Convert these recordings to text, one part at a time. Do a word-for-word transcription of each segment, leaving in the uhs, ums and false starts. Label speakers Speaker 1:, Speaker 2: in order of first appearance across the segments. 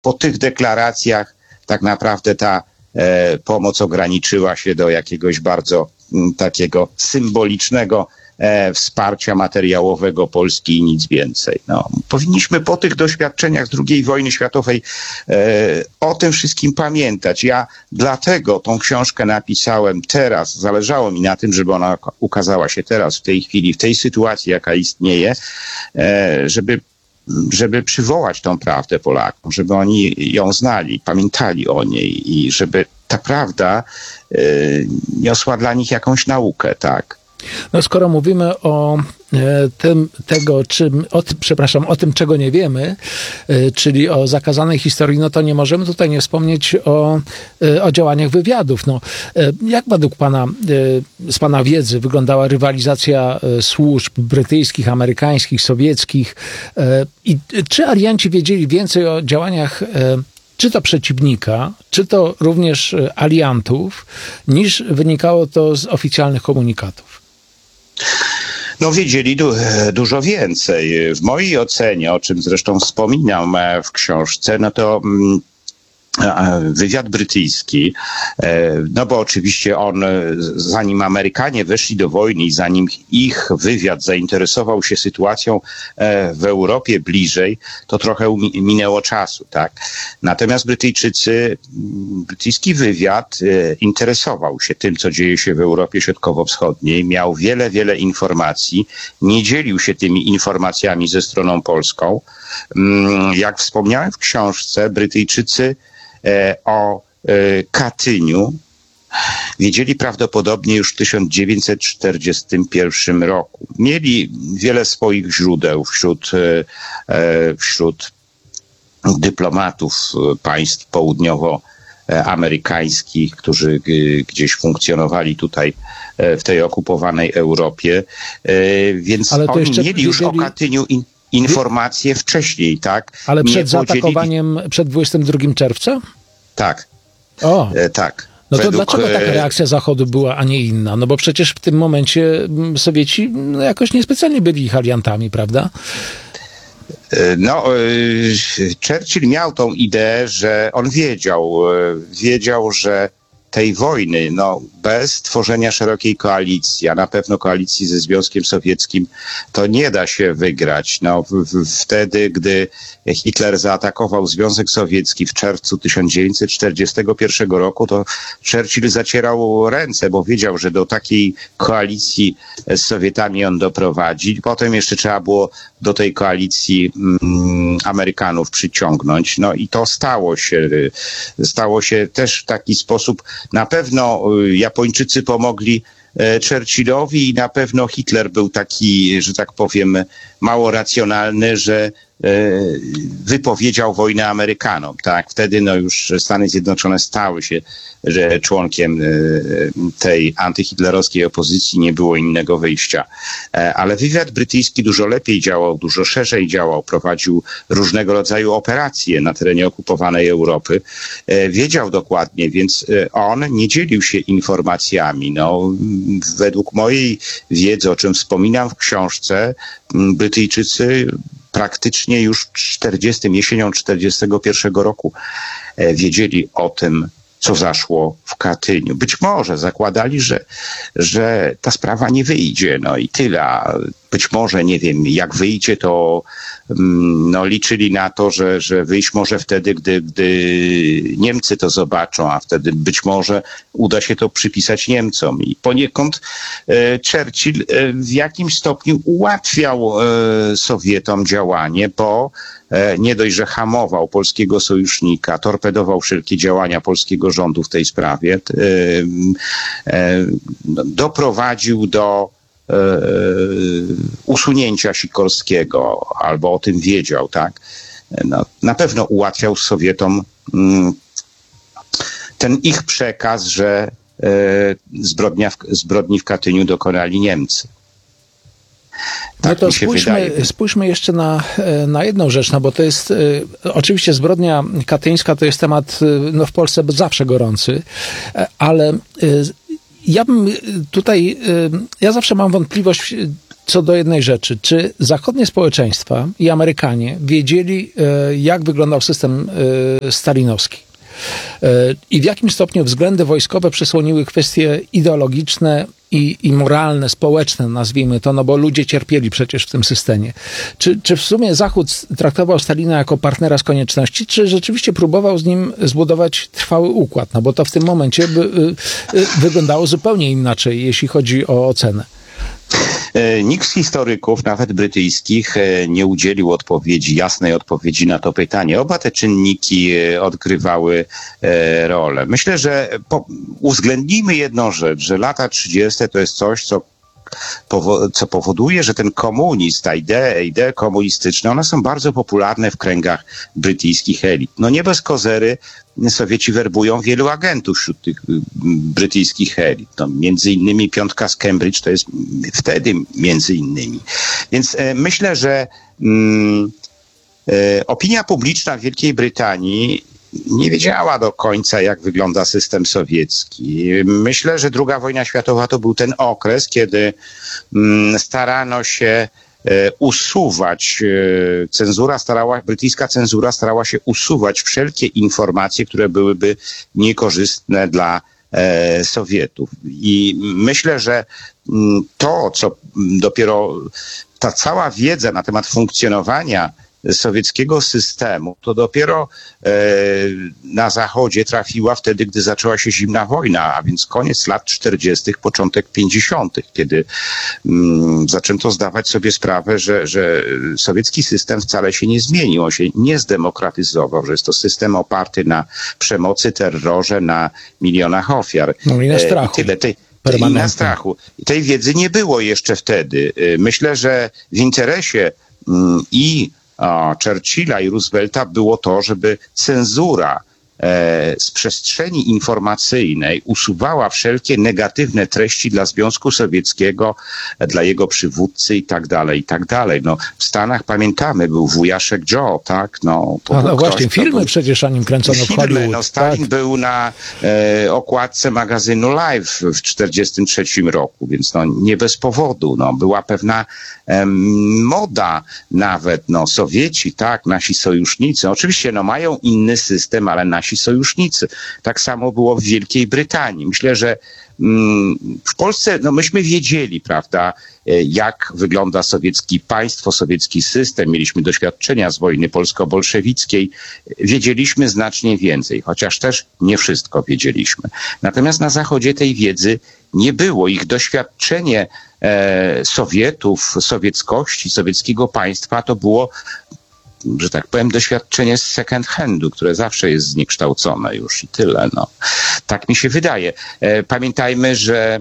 Speaker 1: po tych deklaracjach tak naprawdę ta e, pomoc ograniczyła się do jakiegoś bardzo m, takiego symbolicznego e, wsparcia materiałowego Polski i nic więcej. No, powinniśmy po tych doświadczeniach z drugiej wojny światowej e, o tym wszystkim pamiętać. Ja dlatego tą książkę napisałem teraz. Zależało mi na tym, żeby ona ukazała się teraz, w tej chwili, w tej sytuacji, jaka istnieje, e, żeby żeby przywołać tą prawdę Polakom, żeby oni ją znali, pamiętali o niej i żeby ta prawda y, niosła dla nich jakąś naukę, tak?
Speaker 2: No skoro mówimy o e, tym, tego, czym, o tym, przepraszam, o tym, czego nie wiemy, e, czyli o zakazanej historii, no to nie możemy tutaj nie wspomnieć o, e, o działaniach wywiadów. No, e, jak według pana, e, z pana wiedzy wyglądała rywalizacja e, służb brytyjskich, amerykańskich, sowieckich e, i czy alianci wiedzieli więcej o działaniach e, czy to przeciwnika, czy to również aliantów, niż wynikało to z oficjalnych komunikatów?
Speaker 1: No wiedzieli du- dużo więcej. W mojej ocenie, o czym zresztą wspominam w książce, no to mm, wywiad brytyjski, no bo oczywiście on, zanim Amerykanie weszli do wojny i zanim ich wywiad zainteresował się sytuacją w Europie bliżej, to trochę minęło czasu, tak? Natomiast Brytyjczycy, brytyjski wywiad interesował się tym, co dzieje się w Europie Środkowo-Wschodniej, miał wiele, wiele informacji, nie dzielił się tymi informacjami ze stroną polską. Jak wspomniałem w książce, Brytyjczycy o Katyniu wiedzieli prawdopodobnie już w tysiąc dziewięćset czterdziestym pierwszym roku. Mieli wiele swoich źródeł wśród, wśród dyplomatów państw południowoamerykańskich, którzy gdzieś funkcjonowali tutaj w tej okupowanej Europie, więc oni mieli już wiedzieli... o Katyniu in... informacje wcześniej, tak?
Speaker 2: Ale przed zaatakowaniem, przed dwudziestego drugiego czerwca?
Speaker 1: Tak.
Speaker 2: O.
Speaker 1: E, tak.
Speaker 2: No to
Speaker 1: Według...
Speaker 2: dlaczego taka reakcja Zachodu była, a nie inna? No bo przecież w tym momencie Sowieci no, jakoś niespecjalnie byli ich aliantami, prawda?
Speaker 1: No, Churchill miał tą ideę, że on wiedział, wiedział, że tej wojny, no, bez tworzenia szerokiej koalicji, a na pewno koalicji ze Związkiem Sowieckim, to nie da się wygrać. No, w, w, wtedy, gdy Hitler zaatakował Związek Sowiecki w czerwcu tysiąc dziewięćset czterdziestego pierwszego roku, to Churchill zacierał ręce, bo wiedział, że do takiej koalicji z Sowietami on doprowadzi. Potem jeszcze trzeba było do tej koalicji mm, Amerykanów przyciągnąć. No i to stało się. Stało się też w taki sposób. Na pewno Japończycy pomogli Churchillowi i na pewno Hitler był taki, że tak powiem, mało racjonalny, że wypowiedział wojnę Amerykanom, tak? Wtedy no już Stany Zjednoczone stały się że członkiem tej antyhitlerowskiej opozycji, nie było innego wyjścia. Ale wywiad brytyjski dużo lepiej działał, dużo szerzej działał, prowadził różnego rodzaju operacje na terenie okupowanej Europy. Wiedział dokładnie, więc on nie dzielił się informacjami. No, według mojej wiedzy, o czym wspominam w książce, Brytyjczycy praktycznie już czterdziestym, jesienią czterdziestego pierwszego roku wiedzieli o tym, co zaszło w Katyniu. Być może zakładali, że, że ta sprawa nie wyjdzie, no i tyle. Być może, nie wiem, jak wyjdzie, to no, liczyli na to, że, że wyjść może wtedy, gdy, gdy Niemcy to zobaczą, a wtedy być może uda się to przypisać Niemcom. I poniekąd e, Churchill e, w jakimś stopniu ułatwiał e, Sowietom działanie, bo e, nie dość, że hamował polskiego sojusznika, torpedował wszelkie działania polskiego rządu w tej sprawie, e, e, doprowadził do usunięcia Sikorskiego, albo o tym wiedział, tak? No, na pewno ułatwiał Sowietom ten ich przekaz, że zbrodnia w, zbrodni w Katyniu dokonali Niemcy. Tak
Speaker 2: no to spójrzmy, spójrzmy jeszcze na, na jedną rzecz, no bo to jest oczywiście zbrodnia katyńska to jest temat no, w Polsce zawsze gorący, ale ja bym tutaj, ja zawsze mam wątpliwość co do jednej rzeczy. Czy zachodnie społeczeństwa i Amerykanie wiedzieli, jak wyglądał system stalinowski? I w jakim stopniu względy wojskowe przysłoniły kwestie ideologiczne i, i moralne, społeczne, nazwijmy to, no bo ludzie cierpieli przecież w tym systemie. Czy, czy w sumie Zachód traktował Stalina jako partnera z konieczności, czy rzeczywiście próbował z nim zbudować trwały układ? No bo to w tym momencie by, y, y, wyglądało zupełnie inaczej, jeśli chodzi o ocenę.
Speaker 1: Nikt z historyków, nawet brytyjskich, nie udzielił odpowiedzi, jasnej odpowiedzi na to pytanie. Oba te czynniki odgrywały rolę. Myślę, że po, uwzględnijmy jedną rzecz, że lata trzydzieste to jest coś, co co powoduje, że ten komunizm, ta idea, idee komunistyczne, one są bardzo popularne w kręgach brytyjskich elit. No nie bez kozery Sowieci werbują wielu agentów wśród tych brytyjskich elit. No, między innymi piątka z Cambridge to jest wtedy między innymi. Więc e, myślę, że mm, e, opinia publiczna w Wielkiej Brytanii nie wiedziała do końca, jak wygląda system sowiecki. Myślę, że druga wojna światowa to był ten okres, kiedy mm, starano się e, usuwać, e, cenzura starała, brytyjska cenzura starała się usuwać wszelkie informacje, które byłyby niekorzystne dla e, Sowietów. I myślę, że mm, to, co dopiero ta cała wiedza na temat funkcjonowania sowieckiego systemu, to dopiero e, na Zachodzie trafiła wtedy, gdy zaczęła się zimna wojna, a więc koniec lat czterdziestych, początek pięćdziesiątych, kiedy mm, zaczęto zdawać sobie sprawę, że, że sowiecki system wcale się nie zmienił, on się nie zdemokratyzował, że jest to system oparty na przemocy, terrorze, na milionach ofiar.
Speaker 2: No i na strachu.
Speaker 1: E, tyle tej I na strachu. Tej wiedzy nie było jeszcze wtedy. Myślę, że w interesie mm, i Churchilla i Roosevelta było to, żeby cenzura e, z przestrzeni informacyjnej usuwała wszelkie negatywne treści dla Związku Sowieckiego, dla jego przywódcy i tak dalej, i tak dalej. No, w Stanach pamiętamy, był wujaszek Joe, tak? No, to
Speaker 2: A, no
Speaker 1: ktoś,
Speaker 2: właśnie, filmy był, przecież o nim kręcono w Hollywood.
Speaker 1: No, Stalin tak. był na e, okładce magazynu Life w czterdziestym trzecim roku, więc no, nie bez powodu. No, była pewna e, moda nawet, no, Sowieci, tak, nasi sojusznicy. Oczywiście, no, mają inny system, ale nasi sojusznicy. Tak samo było w Wielkiej Brytanii. Myślę, że mm, w Polsce, no, myśmy wiedzieli, prawda, jak wygląda sowiecki państwo, sowiecki system. Mieliśmy doświadczenia z wojny polsko-bolszewickiej. Wiedzieliśmy znacznie więcej, chociaż też nie wszystko wiedzieliśmy. Natomiast na Zachodzie tej wiedzy nie było. Ich doświadczenie e, Sowietów, sowieckości, sowieckiego państwa to było, że tak powiem, doświadczenie z second handu, które zawsze jest zniekształcone już i tyle. No. Tak mi się wydaje. E, pamiętajmy, że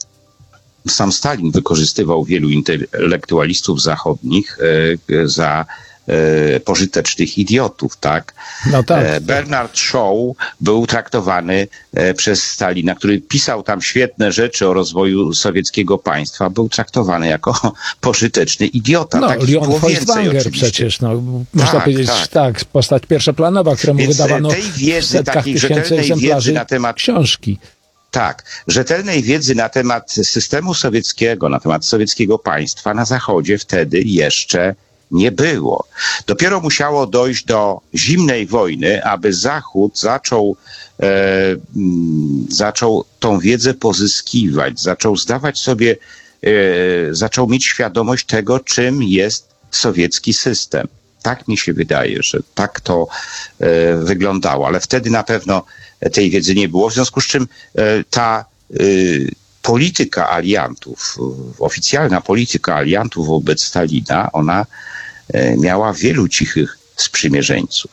Speaker 1: sam Stalin wykorzystywał wielu intelektualistów zachodnich e, za e, pożytecznych idiotów, tak?
Speaker 2: No tak.
Speaker 1: E, Bernard Shaw był traktowany e, przez Stalina, który pisał tam świetne rzeczy o rozwoju sowieckiego państwa, był traktowany jako pożyteczny idiota.
Speaker 2: No,
Speaker 1: Takich
Speaker 2: Leon
Speaker 1: było więcej
Speaker 2: Feuchtwanger przecież, no, można
Speaker 1: tak,
Speaker 2: powiedzieć,
Speaker 1: tak.
Speaker 2: tak, postać pierwszoplanowa, któremu
Speaker 1: Więc
Speaker 2: wydawano
Speaker 1: tej wiedzy,
Speaker 2: w setkach
Speaker 1: takiej
Speaker 2: tysięcy
Speaker 1: rzetelnej
Speaker 2: egzemplarzy
Speaker 1: wiedzy na temat
Speaker 2: książki.
Speaker 1: Tak, rzetelnej wiedzy na temat systemu sowieckiego, na temat sowieckiego państwa na Zachodzie wtedy jeszcze nie było. Dopiero musiało dojść do zimnej wojny, aby Zachód zaczął, e, m, zaczął tą wiedzę pozyskiwać, zaczął zdawać sobie, e, zaczął mieć świadomość tego, czym jest sowiecki system. Tak mi się wydaje, że tak to e, wyglądało, ale wtedy na pewno tej wiedzy nie było, w związku z czym e, ta e, polityka aliantów, oficjalna polityka aliantów wobec Stalina, ona e, miała wielu cichych sprzymierzeńców.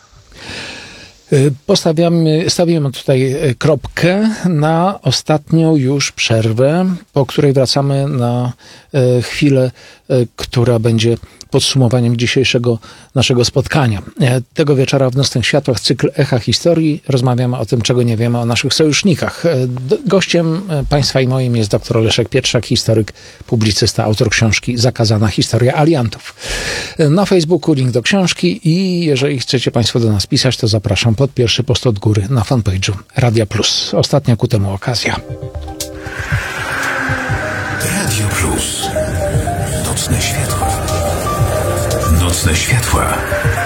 Speaker 2: Postawiamy, stawimy tutaj kropkę na ostatnią już przerwę, po której wracamy na chwilę, która będzie podsumowaniem dzisiejszego naszego spotkania. Tego wieczora w Nocnych Światłach cykl Echa Historii rozmawiamy o tym, czego nie wiemy o naszych sojusznikach. Gościem państwa i moim jest dr Leszek Pietrzak, historyk, publicysta, autor książki Zakazana historia aliantów. Na Facebooku link do książki i jeżeli chcecie państwo do nas pisać, to zapraszam pod pierwszy post od góry na fanpage'u Radia Plus. Ostatnia ku temu okazja.
Speaker 3: Radio Plus. Nocne światła. Nocne światła.